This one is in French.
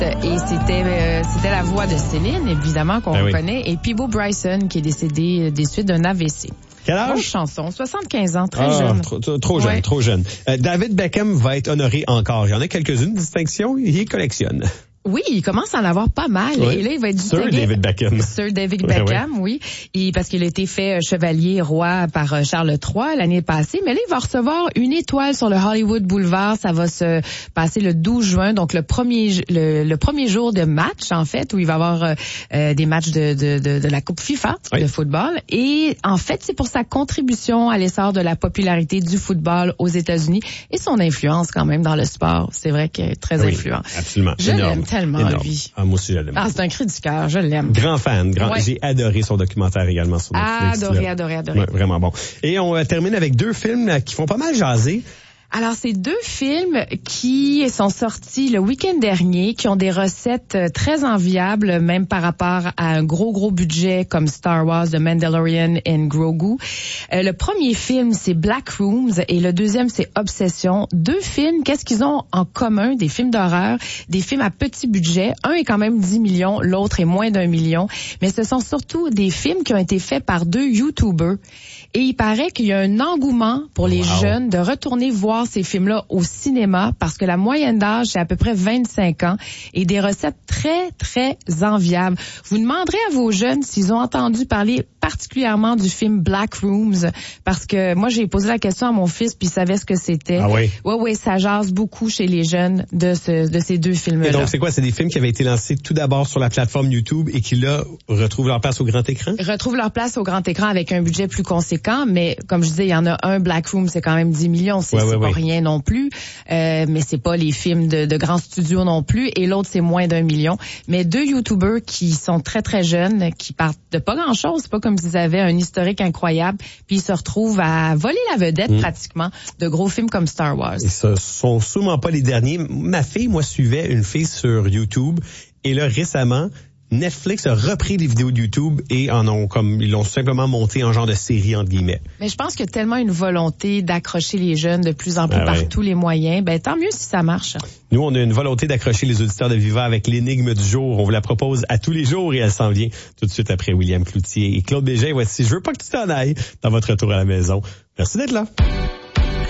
Et c'était la voix de Céline, évidemment, qu'on reconnaît, et Peabo Bryson, qui est décédée des suites d'un AVC. Quel âge? Bonne chanson, 75 ans, très jeune. Trop jeune. David Beckham va être honoré encore. Il y en a quelques-unes distinctions, il collectionne. Oui, il commence à en avoir pas mal. Oui. Et là, il va être Sir David Beckham. Sir David Beckham, oui. Et parce qu'il a été fait chevalier roi par Charles III l'année passée. Mais là, il va recevoir une étoile sur le Hollywood Boulevard. Ça va se passer le 12 juin, donc le premier jour de match, en fait, où il va y avoir des matchs de la Coupe FIFA de football. Et en fait, c'est pour sa contribution à l'essor de la popularité du football aux États-Unis et son influence quand même dans le sport. C'est vrai qu'il est très influent. Absolument. Je l'aime tellement, lui. Moi aussi, je l'aime. C'est un cri du cœur, je l'aime. Grand fan. J'ai adoré son documentaire également sur Netflix. Adoré. Ouais, vraiment bon. Et on termine avec 2 films qui font pas mal jaser. Alors, c'est 2 films qui sont sortis le week-end dernier, qui ont des recettes très enviables, même par rapport à un gros budget comme Star Wars, The Mandalorian et Grogu. Le premier film, c'est Black Rooms, et le deuxième, c'est Obsession. 2 films, qu'est-ce qu'ils ont en commun? Des films d'horreur, des films à petit budget. Un est quand même 10 millions, l'autre est moins d'1 million. Mais ce sont surtout des films qui ont été faits par 2 YouTubers. Et il paraît qu'il y a un engouement pour les jeunes de retourner voir ces films-là au cinéma parce que la moyenne d'âge, c'est à peu près 25 ans et des recettes très enviables. Vous demanderez à vos jeunes s'ils ont entendu parler particulièrement du film Black Rooms parce que moi, j'ai posé la question à mon fils puis il savait ce que c'était. Ah oui? Oui, ça jase beaucoup chez les jeunes de ces 2 films-là. Et donc, c'est quoi? C'est des films qui avaient été lancés tout d'abord sur la plateforme YouTube et qui, là, retrouvent leur place au grand écran? Retrouvent leur place au grand écran avec un budget plus conséquent, mais comme je disais, il y en a un, Black Room, c'est quand même 10 millions, c'est pas rien non plus, mais c'est pas les films de grands studios non plus, et l'autre, c'est moins d'1 million. Mais 2 YouTubers qui sont très jeunes, qui partent de pas grand-chose, c'est pas comme s'ils avaient un historique incroyable, puis ils se retrouvent à voler la vedette pratiquement de gros films comme Star Wars. Et ce sont sûrement pas les derniers. Ma fille, moi, suivait une fille sur YouTube, et là, récemment, Netflix a repris les vidéos de YouTube et ils l'ont simplement monté en genre de série, entre guillemets. Mais je pense qu'il y a tellement une volonté d'accrocher les jeunes de plus en plus par tous les moyens. Tant mieux si ça marche. Nous, on a une volonté d'accrocher les auditeurs de Viva avec l'énigme du jour. On vous la propose à tous les jours et elle s'en vient tout de suite après William Cloutier et Claude Bégin. Voici Je veux pas que tu t'en ailles dans votre retour à la maison. Merci d'être là.